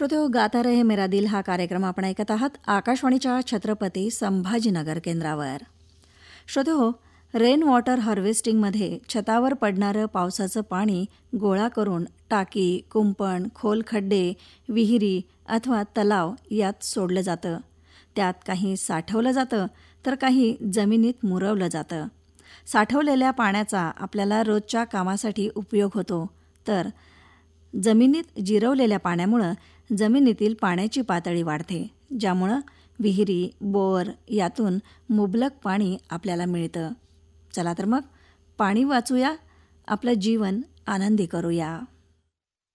श्रोतेहो, गाता रहे मेरा दिल हा कार्यक्रम आपण ऐकत आहात आकाशवाणीच्या छत्रपती संभाजीनगर केंद्रावर. श्रोतेहो, रेन वॉटर हार्वेस्टिंगमध्ये छतावर पडणारं पावसाचं पाणी गोळा करून टाकी, कुंपण, खोल खड्डे, विहिरी अथवा तलाव यात सोडलं जातं. त्यात काही साठवलं जातं तर काही जमिनीत मुरवलं जातं. साठवलेल्या पाण्याचा आपल्याला रोजच्या कामासाठी उपयोग होतो, तर जमिनीत जिरवलेल्या पाण्यामुळं जमिनीतील पाण्याची पातळी वाढते, ज्यामुळं विहिरी, बोर यातून मुबलक पाणी आपल्याला मिळतं. चला तर मग पाणी वाचूया, आपलं जीवन आनंदी करूया.